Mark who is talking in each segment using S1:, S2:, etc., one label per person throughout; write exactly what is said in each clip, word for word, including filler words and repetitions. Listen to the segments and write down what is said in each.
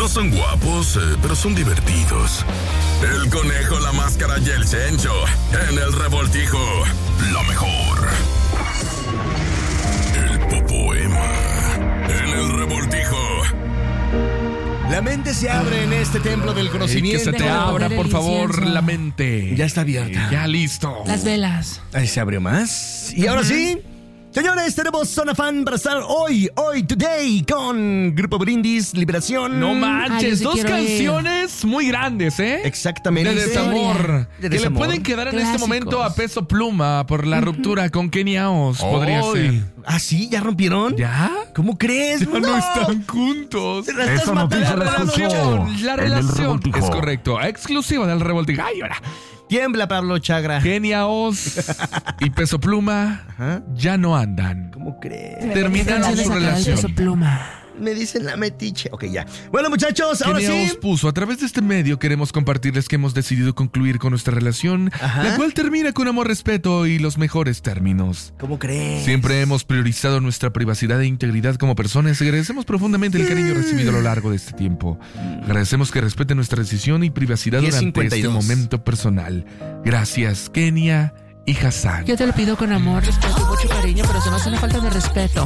S1: No son guapos, eh, pero son divertidos. El Conejo, la Máscara y el Cencho. En el Revoltijo, lo mejor. El Popoema. En el Revoltijo.
S2: La mente se abre en este templo del conocimiento.
S3: Que se te abra, por favor, la mente.
S2: Ya está abierta.
S3: Ya listo.
S4: Las velas.
S2: Ahí se abrió más. Y ahora sí, señores, tenemos Zona Fan para estar hoy, hoy, today, con Grupo Brindis, Liberación.
S3: No
S4: Ay,
S3: manches,
S4: yo sí
S3: dos
S4: quiero
S3: canciones muy grandes, ¿eh?
S2: Exactamente.
S3: De desamor.
S2: De
S3: que
S2: desamor.
S3: le pueden quedar en
S4: Clásicos.
S3: este momento a Peso Pluma por la ruptura con Kenia Oz. Podría
S2: Ay.
S3: ser.
S2: ¿Ah, sí? ¿Ya rompieron?
S3: ¿Ya?
S2: ¿Cómo crees?
S3: Ya no, están juntos.
S2: Te la estás
S5: Esa
S2: matando.
S5: noticia
S3: La
S5: la escuché
S3: relación, la
S5: en el
S3: relación
S5: Revoltijo.
S3: es correcto, exclusiva del Revoltijo. Ay, ahora.
S2: Tiembla, Pablo Chagra.
S3: Kenia Oz y Peso Pluma
S2: Ajá.
S3: ya no andan.
S2: ¿Cómo crees?
S3: Terminaron
S4: Canciones
S3: su
S4: a través de
S3: relación.
S4: su pluma.
S2: Me dicen la metiche. Ok, ya. Bueno, muchachos, ahora
S3: Kenia
S2: sí.
S3: Oz puso, a través de este medio queremos compartirles que hemos decidido concluir con nuestra relación,
S2: Ajá.
S3: la cual termina con amor, respeto y los mejores términos.
S2: ¿Cómo crees?
S3: Siempre hemos priorizado nuestra privacidad e integridad como personas y agradecemos profundamente el cariño recibido a lo largo de este tiempo. Agradecemos que respeten nuestra decisión y privacidad
S2: diez
S3: durante
S2: cincuenta y
S3: este
S2: dos.
S3: momento personal. Gracias, Kenia y Hassan.
S4: Yo te lo pido con amor, respeto y mucho cariño, pero se me hace una falta de respeto.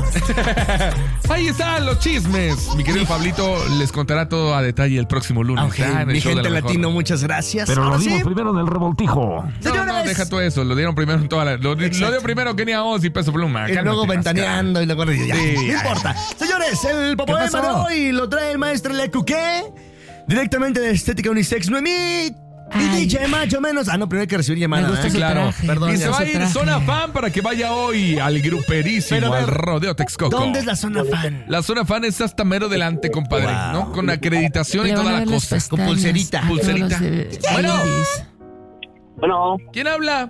S3: Ahí están los chismes. Mi querido Pablito les contará todo a detalle el próximo lunes.
S2: Ok,
S3: Ah, en el
S2: mi
S3: show de
S2: gente
S3: la mejor.
S2: latino, muchas gracias.
S5: Pero
S2: ahora
S5: lo dimos
S2: sí.
S5: primero en el Revoltijo.
S3: No,
S2: Señores.
S3: no, deja todo eso. Lo dieron primero en toda la. Lo, lo dio primero Kenia Oz y Peso Pluma.
S2: Y
S3: Cálmate,
S2: luego ventaneando y luego ya,
S3: Sí,
S2: no
S3: ya.
S2: importa. Señores, el popoema de
S3: pasó?
S2: hoy lo trae el maestro Lecuqué, directamente de Estética Unisex Noemí. Y
S4: Ay.
S2: dice más o menos. Ah, no, primero hay que recibir llamada.
S4: Me gusta
S2: ¿eh?
S4: su
S3: Claro.
S4: traje.
S2: Perdón,
S3: Y
S2: ya
S3: se va a
S4: su
S3: ir
S4: traje.
S3: Zona Fan para que vaya hoy al gruperísimo,
S2: Pero, a
S3: al
S2: ver,
S3: Rodeo Texcoco.
S2: ¿Dónde es la zona fan?
S3: La Zona Fan es hasta mero delante, compadre,
S2: Wow.
S3: ¿no? Con acreditación y
S4: Le van
S3: toda
S4: a
S3: la
S4: ver las
S3: cosa.
S4: pestañas
S2: Con pulserita.
S4: a todos
S3: Pulserita.
S4: los de
S3: Bueno.
S4: Brindis.
S6: Bueno,
S3: ¿Quién habla?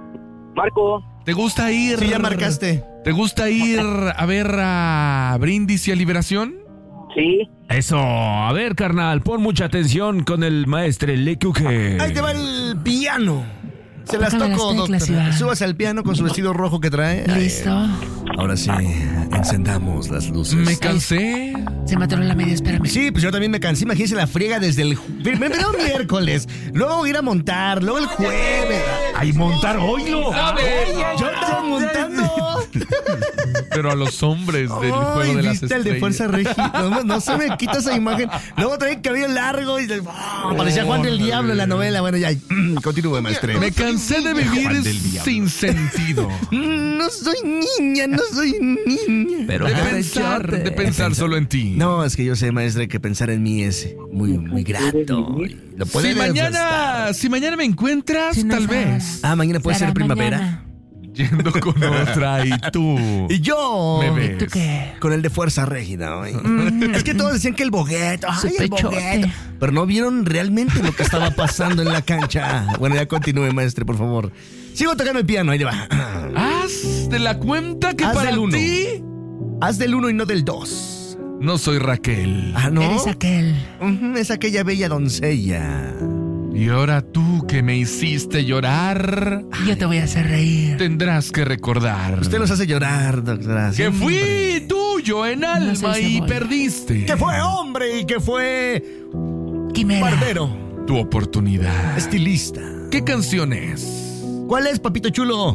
S6: Marco,
S3: ¿Te gusta ir?
S2: Sí, ya marcaste.
S3: ¿Te gusta ir a ver a Brindis y a Liberación?
S6: sí,
S5: Eso, a ver, carnal, pon mucha atención con el maestro Lecuque.
S2: Ahí te va el piano. Se las
S4: Tócame
S2: toco,
S4: las teclas,
S2: doctor.
S4: Iván.
S2: Súbase al piano con su vestido rojo que trae. Ay,
S4: Listo.
S2: ahora sí, encendamos las luces.
S3: Me cansé.
S4: Se me atoró la media, espérame.
S2: Sí, pues yo también me cansé. Imagínense la friega desde el ju- primero miércoles, luego ir a montar, luego el jueves.
S5: ¡Ay, montar oilo!
S2: Yo estoy montando.
S3: Pero a los hombres del
S2: Ay,
S3: juego de las
S2: ¿viste el de
S3: estrellas.
S2: Fuerza Regia? No, no se me quita esa imagen. Luego trae el cabello largo y oh, parecía Juan del Diablo en la novela. Bueno, ya, continúe, maestre.
S3: Me cansé de vivir
S5: Juan del Diablo.
S3: sin sentido.
S2: No soy niña, no soy niña.
S5: Pero
S3: De
S5: qué
S3: pensar,
S5: rechote.
S3: de pensar solo en ti.
S2: No, es que yo sé, maestre, que pensar en mí es muy, muy grato. Y Lo puede
S3: Si mañana,
S2: desgastar.
S3: si mañana me encuentras,
S4: Si no
S3: tal
S4: sabes.
S3: vez.
S2: Ah, mañana puede
S4: Será
S2: ser primavera.
S4: mañana.
S3: Yendo con otra y tú.
S2: Y yo.
S3: Me
S4: ¿Y
S3: ves.
S4: tú qué?
S2: Con el de Fuerza Régida, hoy. Es que todos decían que el bogueto,
S4: Su
S2: ay, el
S4: pechote.
S2: bogueto. Pero no vieron realmente lo que estaba pasando en la cancha. Bueno, ya continúe, maestre, por favor. Sigo tocando el piano, ahí le va.
S3: Haz de la cuenta que
S2: Haz
S3: para
S2: del uno.
S3: ti
S2: Haz del uno y no del dos.
S3: no soy Raquel.
S2: Ah, ¿no?
S4: Eres aquel.
S2: Ujú, es aquella bella doncella.
S3: Y ahora tú que me hiciste llorar,
S4: Yo te voy a hacer reír.
S3: tendrás que recordar
S2: Usted nos hace llorar, doctora.
S3: que
S2: siempre.
S3: fui tuyo en alma
S4: soy
S3: y
S4: cebolla.
S3: perdiste
S2: Que fue hombre y que fue
S4: Quimera.
S2: barbero,
S3: tu oportunidad.
S2: estilista.
S3: ¿Qué canción es?
S2: ¿Cuál es, papito chulo?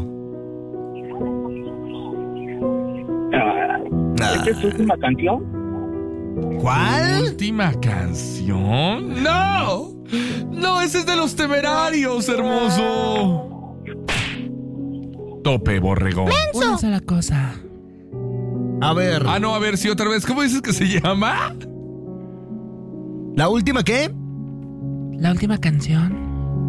S6: ah,
S2: Ah.
S6: ¿esta es su última canción?
S2: ¿Cuál?
S3: ¿Última canción? ¡No! No, ese es de los Temerarios, hermoso. Tope, borrego.
S4: Una sola cosa.
S2: A ver,
S3: Ah, no, a ver si otra vez. ¿Cómo dices que se llama?
S2: ¿la última qué?
S4: La última canción.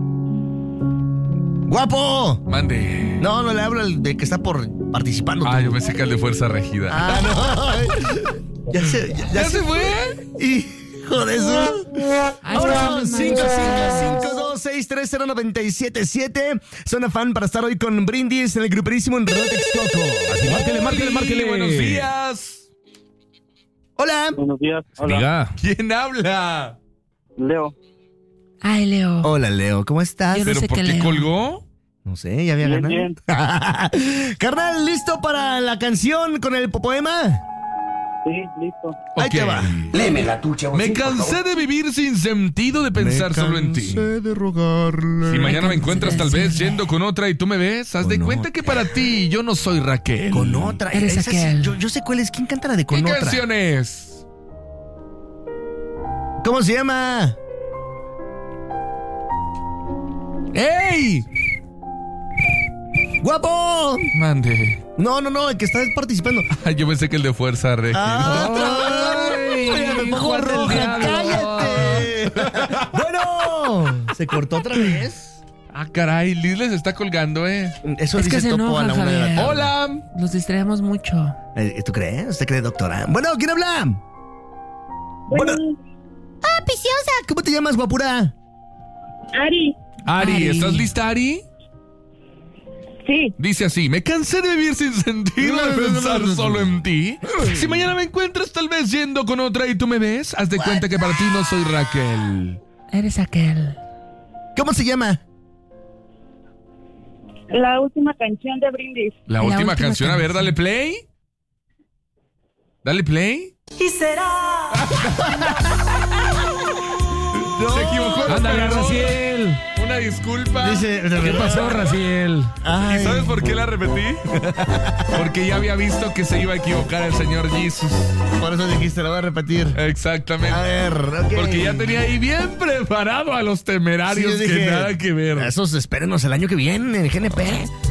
S2: ¡Guapo!
S3: Mande.
S2: No, no le hablo al de que está por participando.
S3: Ah, yo pensé que el de Fuerza Regida.
S2: Ah, no. Ya se, ya,
S3: ¿Ya
S2: ya
S3: se
S2: se
S3: fue?
S2: Hijo de eso.
S4: Ay,
S2: Ahora,
S4: sí,
S2: cinco
S4: sí,
S2: cinco cinco dos seis tres cero nueve siete siete. Zona fan para estar hoy con Brindis en el gruperísimo en Rodeo Texcoco.
S5: Así, márquele, márquele, márquele.
S3: Buenos días.
S2: Hola.
S6: Buenos días. Hola,
S5: Diga.
S3: ¿Quién habla?
S6: Leo.
S4: Ay, Leo.
S2: Hola, Leo. ¿Cómo estás?
S4: Yo no
S3: ¿Pero
S4: sé
S3: por
S4: qué
S3: qué
S4: leo.
S3: colgó?
S2: No sé, ya había
S6: Bien,
S2: ganado.
S6: bien.
S2: Carnal, ¿listo para la canción con el poema?
S6: Sí, listo.
S2: Ahí
S3: Ok.
S2: te va.
S7: Léemela tú, chavo.
S3: Me cansé de vivir sin sentido de pensar solo en ti.
S2: de rogarle.
S3: Si mañana me
S4: Ay,
S3: encuentras tal vez yendo con otra y tú me ves, haz de
S2: Con
S3: cuenta que para ti yo no soy Raquel.
S2: Con otra.
S4: Eres
S2: Esa sí,
S4: aquel.
S2: yo, yo sé cuál es. ¿Quién canta la de con
S3: ¿Qué
S2: otra?
S3: canción es?
S2: ¿Cómo se llama?
S3: ¡Ey!
S2: ¡Guapo!
S3: Mande.
S2: No, no, no, el que está participando.
S3: Ay, yo pensé que el de fuerza, Regi.
S2: Ah,
S4: Ay,
S2: me pongo
S4: Juan del
S2: roja,
S4: Diablo.
S2: cállate. Bueno, ¿se cortó otra vez?
S3: Ah, caray, Liz les está colgando, ¿eh?
S2: Eso
S4: Es que
S2: dice
S4: se
S2: Topo a la
S4: enoja,
S2: una de la
S4: Javier.
S2: tarde.
S3: ¡Hola!
S4: Nos distraemos mucho.
S2: Eh, ¿Tú crees? ¿Usted cree, doctora? Bueno, ¿quién habla?
S6: Bueno,
S2: Ah, preciosa. ¿Cómo te llamas, guapura?
S6: Ari.
S3: Ari,
S4: Ari.
S3: ¿estás lista, Ari?
S6: Sí,
S3: Dice así, me cansé de vivir sin sentido de pensar solo en ti. Si mañana me encuentras tal vez yendo con otra y tú me ves, haz de cuenta que para ti no soy Raquel.
S4: Eres aquel.
S2: ¿Cómo se llama?
S6: la última canción de Brindis.
S3: La,
S4: La
S3: última,
S4: última
S3: canción, a ver,
S4: canción.
S3: dale play. Dale play.
S8: Y será.
S3: Se equivocó.
S5: Ándale,
S3: perdón.
S5: Raciel.
S3: Una disculpa.
S2: Dice,
S5: ¿Qué pasó, Raciel?
S2: Ay,
S3: ¿Y sabes por qué la repetí? Porque ya había visto que se iba a equivocar el señor Jesus.
S2: por eso dijiste, lo voy a repetir.
S3: Exactamente.
S2: A ver, ok.
S3: Porque ya tenía ahí bien preparado a los temerarios
S2: Sí, yo
S3: que
S2: dije,
S3: nada que ver.
S2: Esos espérenos el año que viene en el G N P.